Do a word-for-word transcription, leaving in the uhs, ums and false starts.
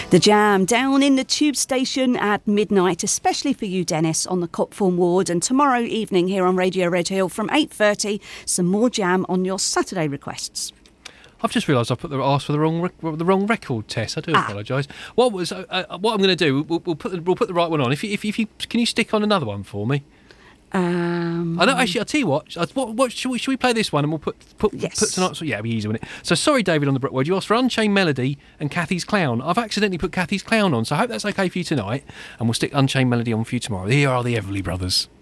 The Jam down in the Tube Station at midnight, especially for you, Dennis, on the Copthorne Ward. And tomorrow evening here on Radio Red Hill from eight thirty, some more Jam on your Saturday requests. I've just realised I put the asked for the wrong rec- the wrong record test. I do ah. apologise. What was uh, uh, what I'm going to do? We'll, we'll put the, we'll put the right one on. If you, if you, if you can you stick on another one for me? Um, I know. Actually, I'll tell you what. What, what should, we, should we play this one and we'll put put, yes. put tonight? So yeah, it'll be easy, won't it? So sorry, David on the Brookword. You asked for Unchained Melody and Kathy's Clown. I've accidentally put Kathy's Clown on, so I hope that's okay for you tonight. And we'll stick Unchained Melody on for you tomorrow. Here are the Everly Brothers.